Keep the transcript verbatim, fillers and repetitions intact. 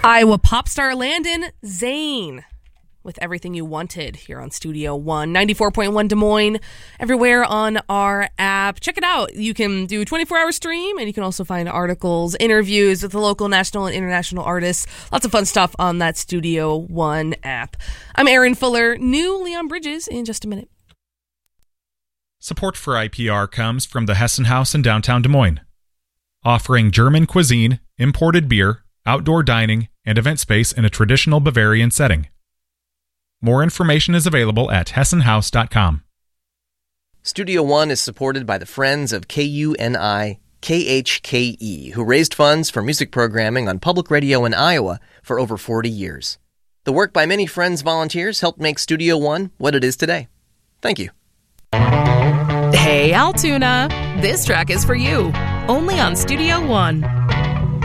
Iowa pop star Landon Zane with Everything You Wanted here on Studio One, ninety-four point one Des Moines, everywhere on our app. Check it out. You can do a twenty-four hour stream, and you can also find articles, interviews with the local, national, and international artists. Lots of fun stuff on that Studio One app. I'm Erin Fuller. New Leon Bridges in just a minute. Support for I P R comes from the Hessen House in downtown Des Moines, offering German cuisine, imported beer, outdoor dining, and event space in a traditional Bavarian setting. More information is available at hessen house dot com. Studio One is supported by the Friends of K U N I K H K E, who raised funds for music programming on public radio in Iowa for over forty years. The work by many Friends volunteers helped make Studio One what it is today. Thank you. Hey, Altoona, this track is for you, only on Studio One.